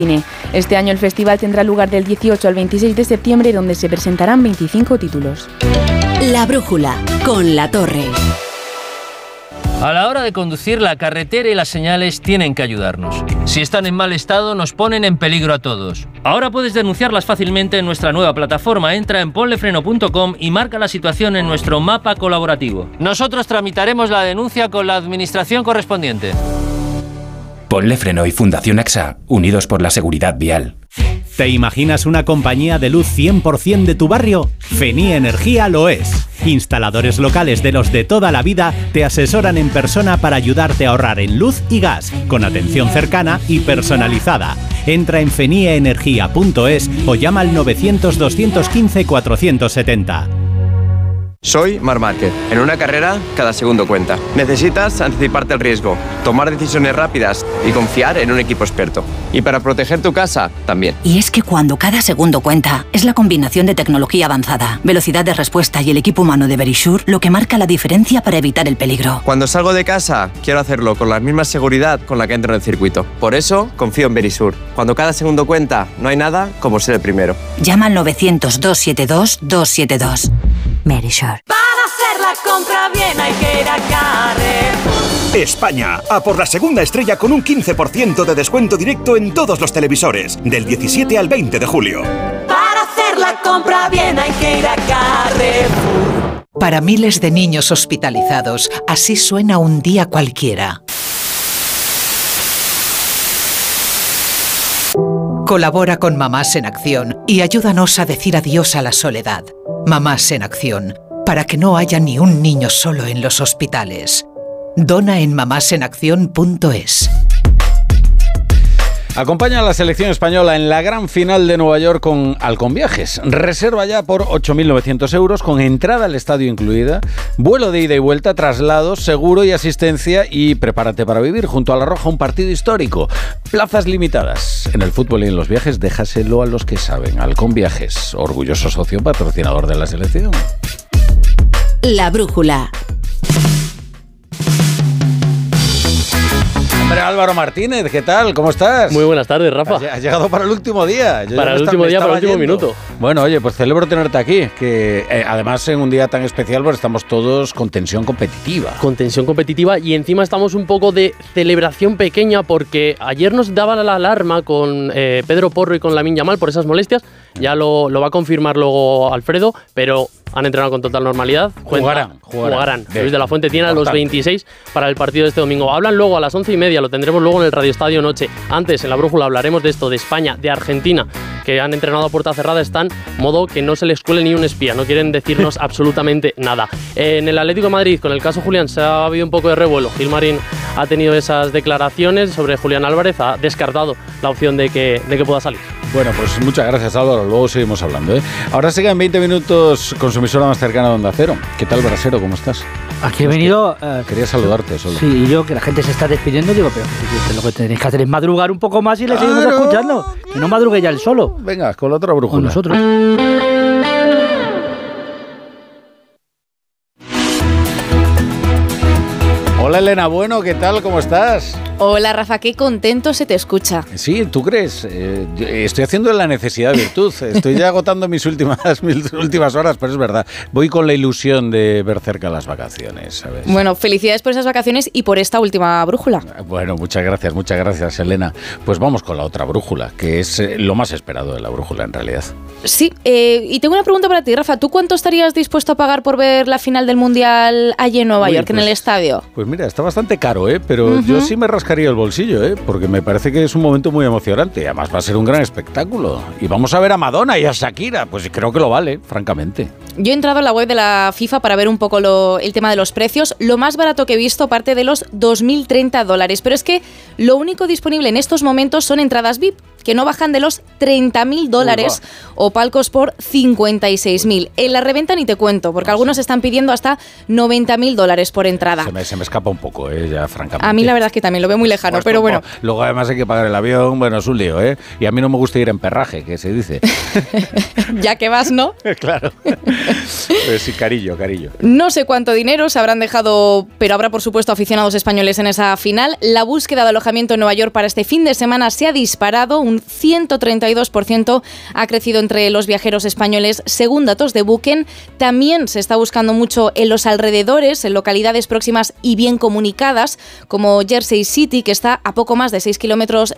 Este año el festival tendrá lugar del 18 al 26 de septiembre, donde se presentarán 25 títulos. La Brújula, con La Torre. A la hora de conducir, la carretera y las señales tienen que ayudarnos. Si están en mal estado, nos ponen en peligro a todos. Ahora puedes denunciarlas fácilmente en nuestra nueva plataforma. Entra en ponlefreno.com y marca la situación en nuestro mapa colaborativo. Nosotros tramitaremos la denuncia con la administración correspondiente. Ponle Freno y Fundación AXA, unidos por la seguridad vial. ¿Te imaginas una compañía de luz 100% de tu barrio? Fenía Energía lo es. Instaladores locales de los de toda la vida te asesoran en persona para ayudarte a ahorrar en luz y gas, con atención cercana y personalizada. Entra en feniaenergia.es o llama al 900 215 470. Soy Marc Márquez. En una carrera, cada segundo cuenta. Necesitas anticiparte al riesgo, tomar decisiones rápidas y confiar en un equipo experto. Y para proteger tu casa, también. Y es que cuando cada segundo cuenta, es la combinación de tecnología avanzada, velocidad de respuesta y el equipo humano de Verisure lo que marca la diferencia para evitar el peligro. Cuando salgo de casa, quiero hacerlo con la misma seguridad con la que entro en el circuito. Por eso, confío en Verisure. Cuando cada segundo cuenta, no hay nada como ser el primero. Llama al 900-272-272. Verisure. Para hacer la compra bien hay que ir a Carrefour. España, a por la segunda estrella con un 15% de descuento directo en todos los televisores, del 17 al 20 de julio. Para hacer la compra bien hay que ir a Carrefour. Para miles de niños hospitalizados, así suena un día cualquiera. Colabora con Mamás en Acción y ayúdanos a decir adiós a la soledad. Mamás en Acción, para que no haya ni un niño solo en los hospitales. Dona en mamásenacción.es. Acompaña a la selección española en la gran final de Nueva York con Halcón Viajes. Reserva ya por 8.900 euros, con entrada al estadio incluida, vuelo de ida y vuelta, traslados, seguro y asistencia, y prepárate para vivir junto a La Roja un partido histórico. Plazas limitadas. En el fútbol y en los viajes, déjaselo a los que saben. Halcón Viajes, orgulloso socio patrocinador de la selección. La Brújula. Hombre, Álvaro Martínez, ¿qué tal? ¿Cómo estás? Muy buenas tardes, Rafa. Has llegado para el último día. Para el último minuto. Bueno, oye, pues celebro tenerte aquí, que además en un día tan especial pues estamos todos con tensión competitiva. Con tensión competitiva, y encima estamos un poco de celebración pequeña, porque ayer nos daba la alarma con Pedro Porro y con Lamine Yamal por esas molestias. Ya lo va a confirmar luego Alfredo, pero han entrenado con total normalidad. Jugarán. Luis de la Fuente tiene a los 26 para el partido de este domingo. Hablan luego a las 11:30, lo tendremos luego en el Radio Estadio Noche. Antes, en La Brújula, hablaremos de esto, de España, de Argentina, que han entrenado a puerta cerrada, están modo que no se les cuele ni un espía, no quieren decirnos absolutamente nada. En el Atlético de Madrid, con el caso Julián, se ha habido un poco de revuelo. Gilmarín ha tenido esas declaraciones sobre Julián Álvarez, ha descartado la opción de que pueda salir. Bueno, pues muchas gracias, Álvaro. Luego seguimos hablando, ¿eh? Ahora sigan 20 minutos con su emisora más cercana de Onda Cero. ¿Qué tal, Brasero? ¿Cómo estás? Aquí he venido... Quería saludarte solo. Sí, y yo, que la gente se está despidiendo, digo, pero lo que tenéis que hacer es madrugar un poco más y le seguimos escuchando. Que no madrugue ya el solo. Venga, con la otra brújula. Con nosotros. Hola, Elena Bueno, ¿qué tal? ¿Cómo estás? Hola, Rafa, qué contento se te escucha. Sí, ¿tú crees? Estoy haciendo la necesidad de virtud. Estoy ya agotando mis últimas horas, pero es verdad. Voy con la ilusión de ver cerca las vacaciones, ¿sabes? Bueno, felicidades por esas vacaciones y por esta última brújula. Bueno, muchas gracias, Elena. Pues vamos con la otra brújula, que es lo más esperado de la brújula, en realidad. Sí, y tengo una pregunta para ti, Rafa. ¿Tú cuánto estarías dispuesto a pagar por ver la final del Mundial allí en Nueva York, en el estadio? Pues mira, está bastante caro, pero yo sí me rascaría el bolsillo, porque me parece que es un momento muy emocionante. Además va a ser un gran espectáculo. Y vamos a ver a Madonna y a Shakira. Pues creo que lo vale, francamente. Yo he entrado en la web de la FIFA para ver un poco el tema de los precios. Lo más barato que he visto parte de los $2.030. Pero es que lo único disponible en estos momentos son entradas VIP, que no bajan de los $30.000 o palcos por $56.000. En la reventa ni te cuento, porque algunos están pidiendo hasta $90.000 por entrada. Se me escapa un poco, ya francamente. A mí la verdad es que también lo veo muy lejano, pues pero bueno. Luego además hay que pagar el avión, bueno, es un lío, y a mí no me gusta ir en perraje, que se dice. Ya que vas, ¿no? Claro. Pues sí, carillo. No sé cuánto dinero se habrán dejado, pero habrá por supuesto aficionados españoles en esa final. La búsqueda de alojamiento en Nueva York para este fin de semana se ha disparado. un 132% ha crecido entre los viajeros españoles, según datos de Booking. También se está buscando mucho en los alrededores, en localidades próximas y bien comunicadas, como Jersey City, que está a poco más de 6 kilómetros